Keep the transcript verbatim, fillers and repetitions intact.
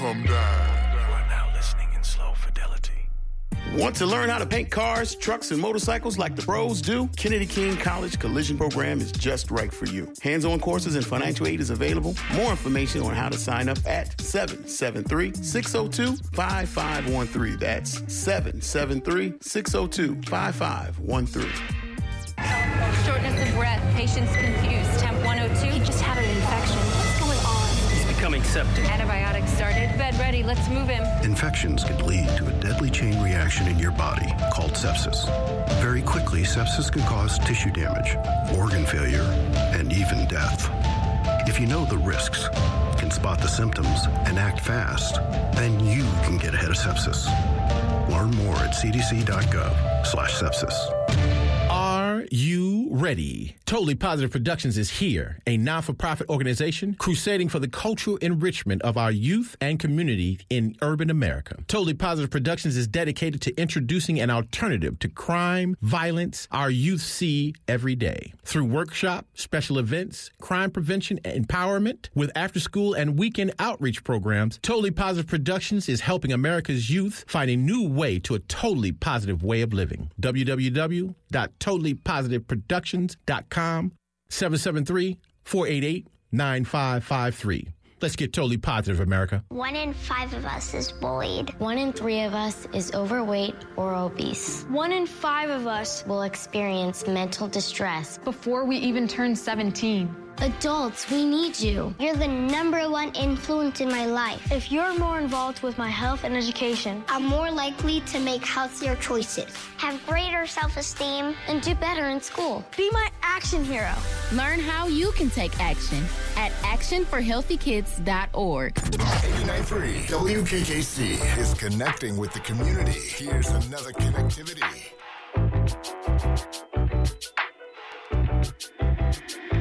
come down. You are now listening in slow fidelity. Want to learn how to paint cars, trucks, and motorcycles like the pros do? Kennedy King College Collision Program is just right for you. Hands-on courses and financial aid is available. More information on how to sign up at seven seven three, six oh two, five five one three. That's seven seven three, six oh two, five five one three. Shortness of breath, patient's confused. Temp one oh two. He just had an infection. What's going on? He's becoming septic. Antibiotics started. Bed ready. Let's move him. Infections can lead to a deadly chain reaction in your body called sepsis. Very quickly, sepsis can cause tissue damage, organ failure, and even death. If you know the risks, can spot the symptoms, and act fast, then you can get ahead of sepsis. Learn more at c d c dot gov slash sepsis. Are you ready? Totally Positive Productions is here, a non-for-profit organization crusading for the cultural enrichment of our youth and community in urban America. Totally Positive Productions is dedicated to introducing an alternative to crime, violence our youth see every day. Through workshop, special events, crime prevention and empowerment, with after-school and weekend outreach programs, Totally Positive Productions is helping America's youth find a new way to a totally positive way of living. w w w dot totally positive productions dot com, seven seven three, four eight eight, nine five five three. Let's get totally positive, America. One in five of us is bullied. One in three of us is overweight or obese. One in five of us will experience mental distress before we even turn seventeen. Adults, we need you. You're the number one influence in my life. If you're more involved with my health and education, I'm more likely to make healthier choices, have greater self-esteem, and do better in school. Be my action hero. Learn how you can take action at action for healthy kids dot org. eighty-nine point three W K K C is connecting with the community. Here's another connectivity.